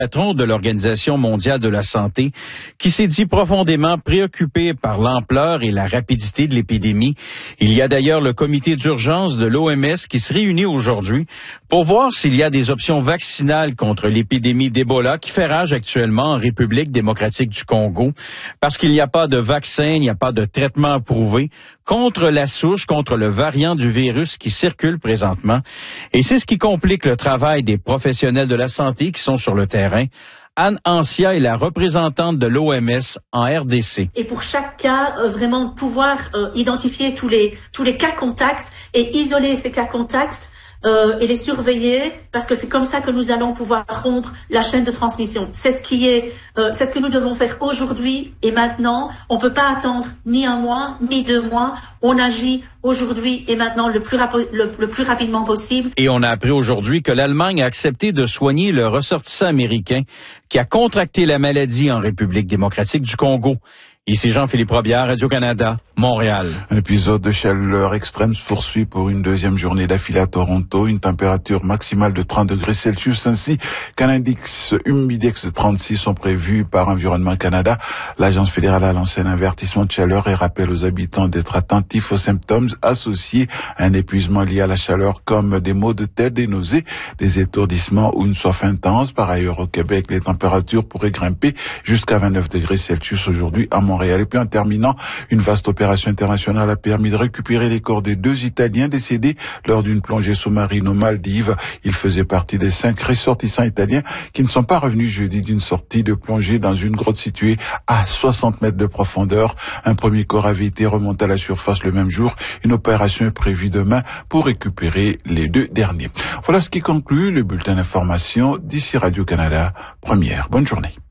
patron de l'Organisation mondiale de la santé, qui s'est dit profondément préoccupé par l'ampleur et la rapidité de l'épidémie. Il y a d'ailleurs le comité d'urgence de l'OMS qui se réunit aujourd'hui pour voir s'il y a des options vaccinales contre l'épidémie d'Ebola qui fait rage actuellement en République démocratique du Congo, parce qu'il n'y a pas de vaccin, il n'y a pas de traitement approuvé contre la souche, contre le variant du virus qui circule présentement. Et c'est ce qui complique le travail des professionnels de la santé qui sont sur le terrain. Anne Ancia est la représentante de l'OMS en RDC. Et pour chaque cas, vraiment pouvoir identifier tous les cas contacts et isoler ces cas contacts et les surveiller, parce que c'est comme ça que nous allons pouvoir rompre la chaîne de transmission. C'est ce que nous devons faire aujourd'hui et maintenant. On peut pas attendre ni un mois, ni 2 mois. On agit aujourd'hui et maintenant le plus rapidement possible. Et on a appris aujourd'hui que l'Allemagne a accepté de soigner le ressortissant américain qui a contracté la maladie en République démocratique du Congo. Ici Jean-Philippe Robillard, Radio-Canada, Montréal. Un épisode de chaleur extrême se poursuit pour une deuxième journée d'affilée à Toronto. Une température maximale de 30 degrés Celsius ainsi qu'un index humidex de 36 sont prévus par Environnement Canada. L'Agence fédérale a lancé un avertissement de chaleur et rappelle aux habitants d'être attentifs aux symptômes associés à un épuisement lié à la chaleur comme des maux de tête, des nausées, des étourdissements ou une soif intense. Par ailleurs, au Québec, les températures pourraient grimper jusqu'à 29 degrés Celsius aujourd'hui à Montréal. Et puis en terminant, une vaste opération internationale a permis de récupérer les corps des 2 Italiens décédés lors d'une plongée sous-marine aux Maldives. Ils faisaient partie des 5 ressortissants italiens qui ne sont pas revenus jeudi d'une sortie de plongée dans une grotte située à 60 mètres de profondeur. Un premier corps avait été remonté à la surface le même jour. Une opération est prévue demain pour récupérer les 2 derniers. Voilà ce qui conclut le bulletin d'information d'ici Radio-Canada. Première, bonne journée.